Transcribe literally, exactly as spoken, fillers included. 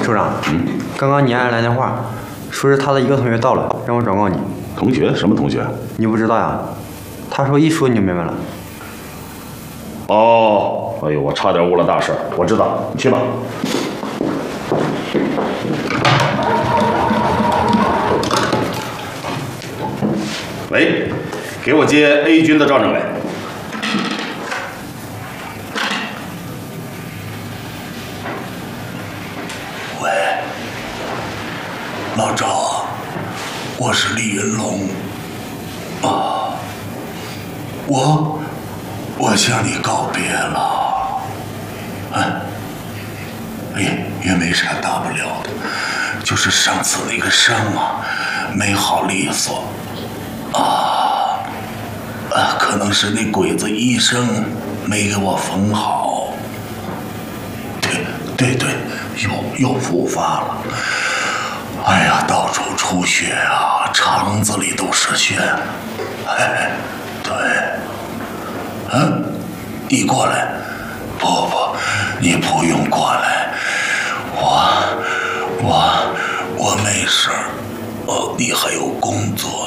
首长， 嗯， 刚刚你爱人来电话，说是他的一个同学到了，让我转告你。 同学？什么同学？ 你不知道呀？他说一说你就明白了。 哦，哎呦，我差点误了大事，我知道，你去吧。喂，给我接 A 军的赵政委。 喂，老赵啊，我是李云龙。啊，我我向你告别了。哎，也也没啥大不了的，就是上次那个伤啊，没好利索。啊，啊，可能是那鬼子医生没给我缝好。对对对，又又复发了。哎呀，到处出血啊，肠子里都是血。哎，对，嗯，你过来？不不，你不用过来，我我我没事儿。哦，你还有工作。